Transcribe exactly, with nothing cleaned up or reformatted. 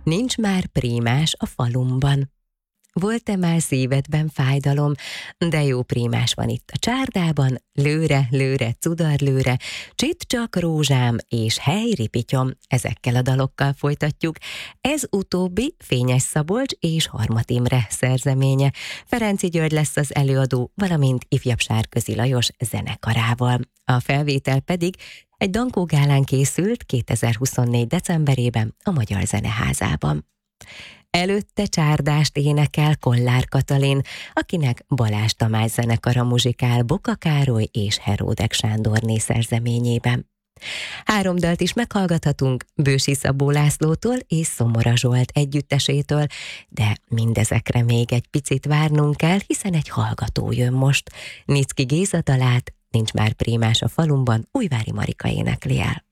Nincs már prímás a falumban. Volt-e már szívedben fájdalom, de jó prímás van itt a csárdában, lőre, lőre, cudarlőre, csitt csak rózsám és hely ripityom, ezekkel a dalokkal folytatjuk. Ez utóbbi Fényes Szabolcs és Harmat Imre szerzeménye. Ferenczy György lesz az előadó, valamint ifjabb Sárközi Lajos zenekarával. A felvétel pedig egy Dankó gálán készült kétezer-huszonnégy decemberében a Magyar Zeneházában. Előtte csárdást énekel Kollár Katalin, akinek Balázs Tamás zenekara muzsikál Boka Károly és Heródek Sándorné szerzeményében. Három dalt is meghallgathatunk Bősi Szabó Lászlótól és Szomora Zsolt együttesétől, de mindezekre még egy picit várnunk kell, hiszen egy hallgató jön most. Nicki Géza dalát, Nincs már prímás a falumban, Újvári Marika énekli el.